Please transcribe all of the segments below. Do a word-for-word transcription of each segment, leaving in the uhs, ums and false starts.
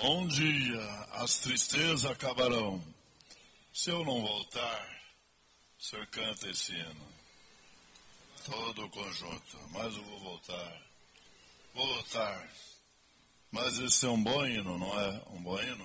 Um dia as tristezas acabarão. Se eu não voltar, o senhor canta esse hino. Todo o conjunto, mas eu vou voltar. Vou voltar. Mas esse é um bom hino, não é? Um bom hino?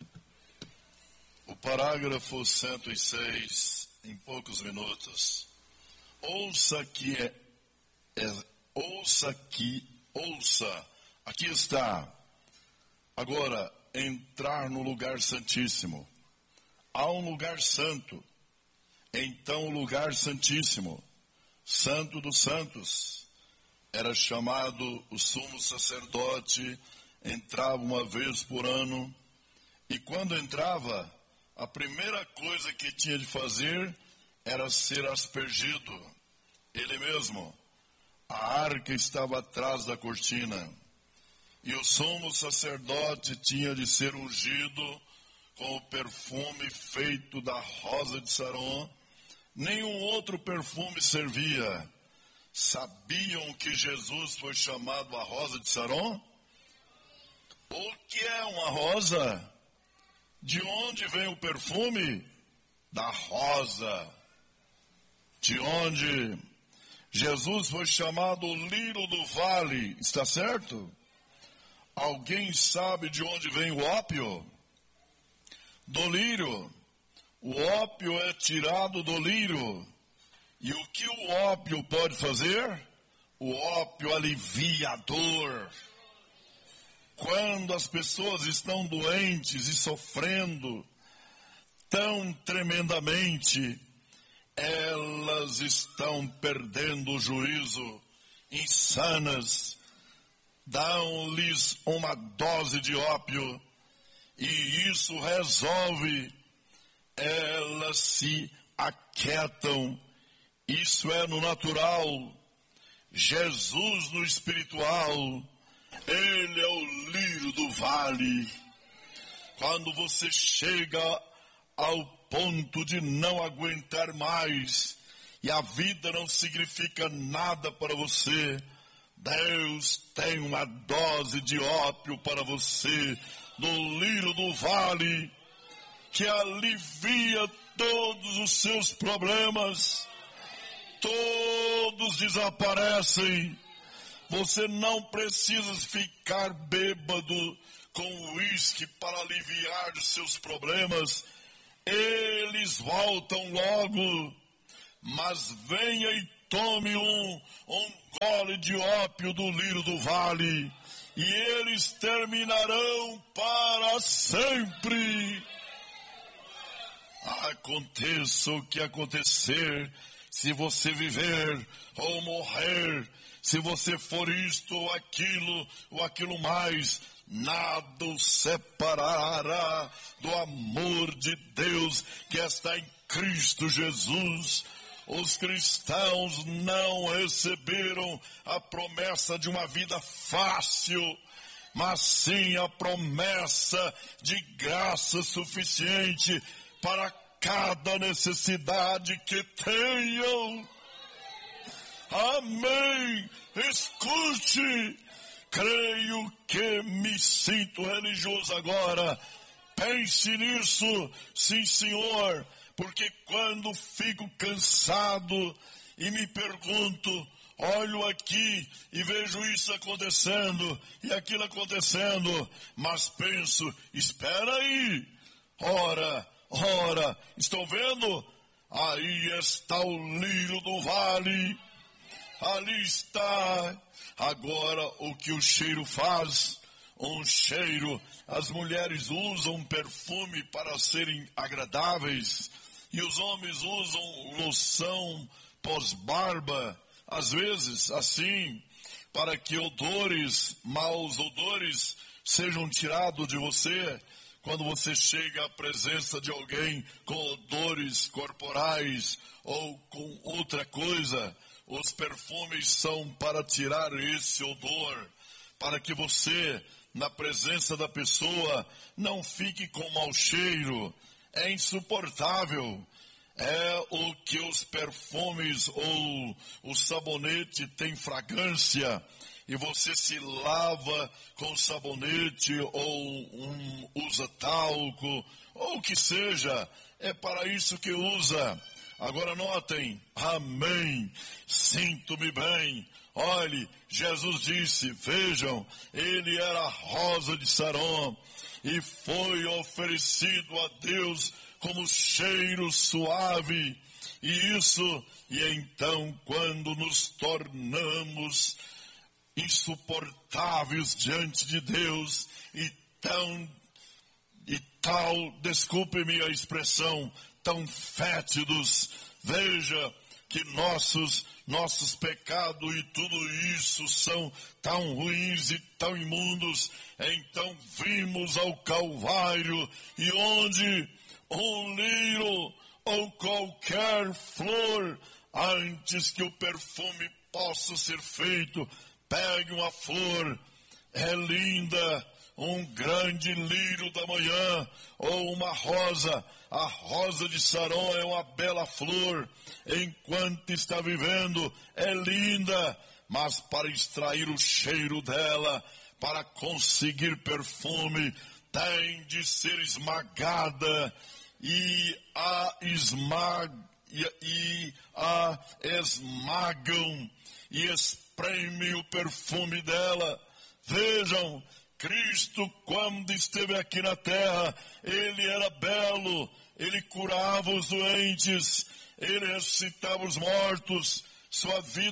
O parágrafo cento e seis, em poucos minutos. Ouça que é, é ouça que, ouça. Aqui está. Agora, entrar no lugar santíssimo. Há um lugar santo. Então o lugar santíssimo, santo dos santos, era chamado o sumo sacerdote, entrava uma vez por ano, e quando entrava, a primeira coisa que tinha de fazer era ser aspergido. Ele mesmo. A arca estava atrás da cortina. E o sumo sacerdote tinha de ser ungido com o perfume feito da rosa de Saron. Nenhum outro perfume servia. Sabiam que Jesus foi chamado a rosa de Saron? O que é uma rosa? De onde vem o perfume? Da rosa. De onde Jesus foi chamado o lírio do vale, está certo? Alguém sabe de onde vem o ópio? Do lírio. O ópio é tirado do lírio. E o que o ópio pode fazer? O ópio alivia a dor. Quando as pessoas estão doentes e sofrendo tão tremendamente, elas estão perdendo o juízo, insanas. Dão-lhes uma dose de ópio e isso resolve. Elas se aquietam. Isso é no natural. Jesus no espiritual. Ele é o lírio do vale. Quando você chega ao ponto de não aguentar mais e a vida não significa nada para você, Deus tem uma dose de ópio para você, do lírio do vale, que alivia todos os seus problemas. Todos desaparecem. Você não precisa ficar bêbado com uísque para aliviar os seus problemas. Eles voltam logo. Mas venha e tome um, um gole de ópio do lírio do vale, e eles terminarão para sempre. Aconteça o que acontecer, se você viver ou morrer, se você for isto ou aquilo, ou aquilo mais, nada o separará do amor de Deus que está em Cristo Jesus. Os cristãos não receberam a promessa de uma vida fácil, mas sim a promessa de graça suficiente para cada necessidade que tenham. Amém. Escute. Creio que me sinto religioso agora. Pense nisso. Sim, Senhor. Porque quando fico cansado e me pergunto, olho aqui e vejo isso acontecendo e aquilo acontecendo, mas penso, espera aí, ora, ora, estão vendo? Aí está o lírio do vale, ali está. Agora o que o cheiro faz? Um cheiro, as mulheres usam perfume para serem agradáveis. E os homens usam loção pós-barba, às vezes assim, para que odores, maus odores, sejam tirados de você. Quando você chega à presença de alguém com odores corporais ou com outra coisa, os perfumes são para tirar esse odor, para que você, na presença da pessoa, não fique com mau cheiro. É insuportável. É o que os perfumes ou o sabonete têm fragrância. e você se lava com sabonete ou um, usa talco, ou o que seja, é para isso que usa. Agora notem, amém, sinto-me bem. Olhe, Jesus disse, vejam, ele era a rosa de Saron e foi oferecido a Deus como cheiro suave. E isso, e então quando nos tornamos insuportáveis diante de Deus e tão, e tal, desculpe-me a expressão, tão fétidos, veja que nossos, nossos pecados e tudo isso são tão ruins e tão imundos. Então vimos ao Calvário, e onde um lírio ou qualquer flor, antes que o perfume possa ser feito, pegue uma flor, é linda, um grande lírio da manhã, ou uma rosa. A rosa de Saron é uma bela flor, enquanto está vivendo, é linda, mas para extrair o cheiro dela, para conseguir perfume, tem de ser esmagada, e a, esmag, e, e a esmagam, e espremem o perfume dela. Vejam, Cristo, quando esteve aqui na terra, ele era belo, ele curava os doentes, ele ressuscitava os mortos, sua vida